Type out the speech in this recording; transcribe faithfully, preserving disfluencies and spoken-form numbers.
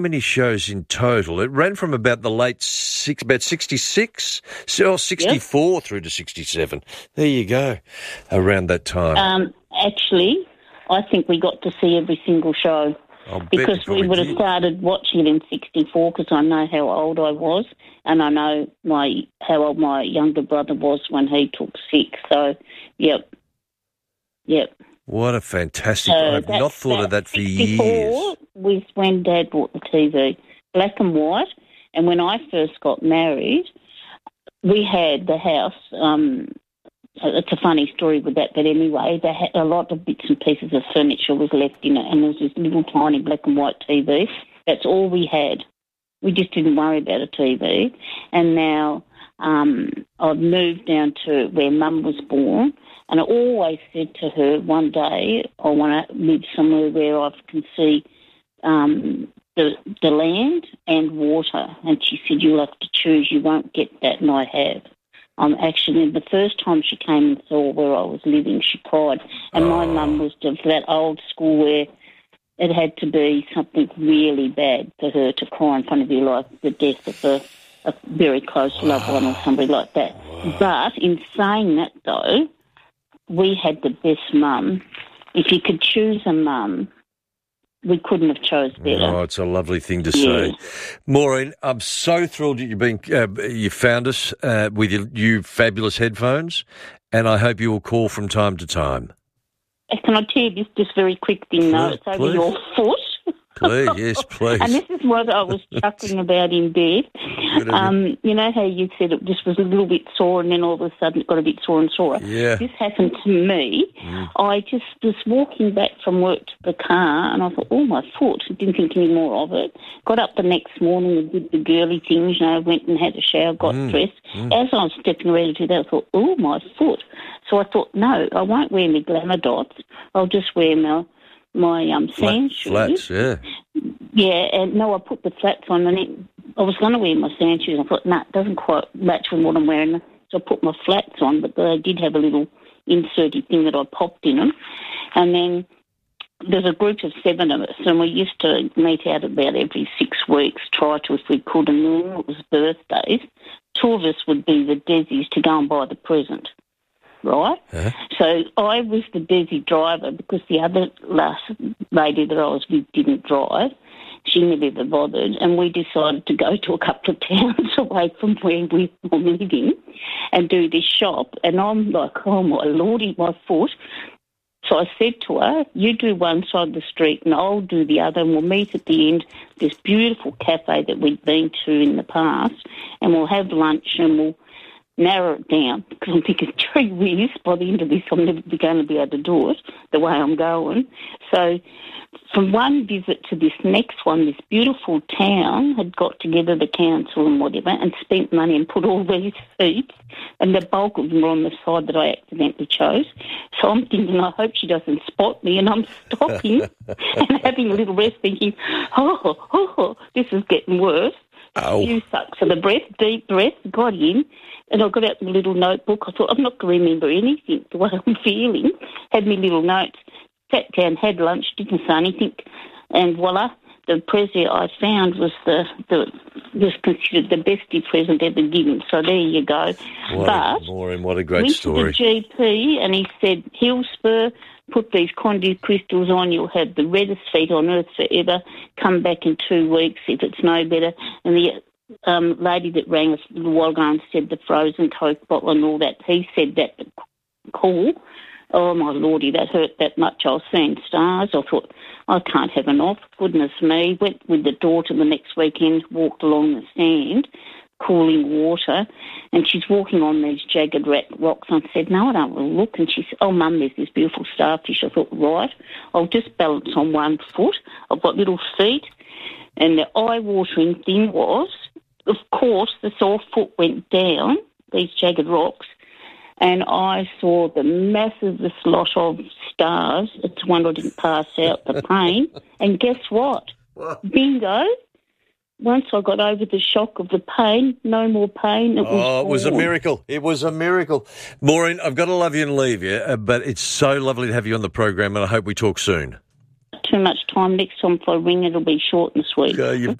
many shows in total? It ran from about the late six, about sixty-six, or sixty-four yep. through to sixty-seven. There you go, around that time. Um, actually, I think we got to see every single show because we would have did. started watching it in sixty-four because I know how old I was and I know my how old my younger brother was when he took sick. So, yep, yep. What a fantastic... So I've that, not thought that of that for sixty-four years. was when Dad bought the T V, black and white. And when I first got married, we had the house... Um, it's a funny story with that, but anyway, they had a lot of bits and pieces of furniture was left in it, and there was this little tiny black and white T V. That's all we had. We just didn't worry about a T V. And now um, I've moved down to where Mum was born, and I always said to her, one day I want to live somewhere where I can see um, the, the land and water. And she said, you'll have to choose. You won't get that, and I have. Um, actually, the first time she came and saw where I was living, she cried. And oh. my mum was of that old school where it had to be something really bad for her to cry in front of you, like the death of a, a very close wow. loved one or somebody like that. Wow. But in saying that, though, we had the best mum. If you could choose a mum, we couldn't have chose better. Oh, it's a lovely thing to yeah. say. Maureen, I'm so thrilled that you've been, uh, you found us uh, with your new fabulous headphones, and I hope you will call from time to time. Can I tell you this just very quick thing, though? It's over please. your foot. Please, yes, please. And this is what I was chuckling about in bed. Um, you know how you said it just was a little bit sore and then all of a sudden it got a bit sore and sore? Yeah. This happened to me. Mm. I just was walking back from work to the car and I thought, oh, my foot. I didn't think any more of it. Got up the next morning and did the girly things, you know, went and had a shower, got mm. dressed. Mm. As I was stepping ready to do that, I thought, oh, my foot. So I thought, no, I won't wear my glamour dots. I'll just wear my... my um, sand shoes. Flats, yeah. Yeah, and no, I put the flats on, and it, I was going to wear my sand shoes. I thought, no, nah, it doesn't quite match with what I'm wearing. So I put my flats on, but they did have a little inserty thing that I popped in them. And then there's a group of seven of us, and we used to meet out about every six weeks, try to if we could, and then it was birthdays. Two of us would be the Desies to go and buy the present. Right? Uh-huh. So I was the Desi driver because the other last lady that I was with didn't drive. She never ever bothered, and we decided to go to a couple of towns away from where we were living and do this shop. And I'm like, oh, my lordy, my foot. So I said to her, you do one side of the street and I'll do the other, and we'll meet at the end, this beautiful cafe that we'd been to in the past, and we'll have lunch and we'll narrow it down because I'm thinking, gee whiz, by the end of this I'm never going to be able to do it the way I'm going. So from one visit to this next one, this beautiful town had got together, the council and whatever, and spent money and put all these seats, and the bulk of them were on the side that I accidentally chose. So I'm thinking, I hope she doesn't spot me, and I'm stopping and having a little rest thinking, oh, oh, oh, this is getting worse. Oh. A few sucks of the breath, deep breath, got in, and I got out my little notebook. I thought, I'm not going to remember anything, the way I'm feeling. Had my little notes, sat down, had lunch, didn't say anything, and voila, the present I found was the, the was considered the best present ever given. So there you go. What but a, Maureen, what a great went story. To the G P, and he said, Hillspur, put these Condi crystals on, you'll have the reddest feet on earth forever. Come back in two weeks if it's no better. And the um, lady that rang us a little while ago and said the frozen Coke bottle and all that, he said that cool. Oh, my lordy, that hurt that much. I was seeing stars. I thought, I can't have an off. Goodness me. Went with the daughter the next weekend, walked along the sand, cooling water, and she's walking on these jagged rocks. And I said, no, I don't want to look. And she said, oh, Mum, there's this beautiful starfish. I thought, right, I'll just balance on one foot. I've got little feet. And the eye-watering thing was, of course, the sore foot went down, these jagged rocks, and I saw the massivest lot of stars. It's one I didn't pass out the pain. And guess what? What? Bingo. Once I got over the shock of the pain, no more pain. It was oh, it was a gone. miracle. It was a miracle. Maureen, I've got to love you and leave you, uh, but it's so lovely to have you on the program, and I hope we talk soon. too much time. Next time if I ring, it'll be short and sweet. Uh, you've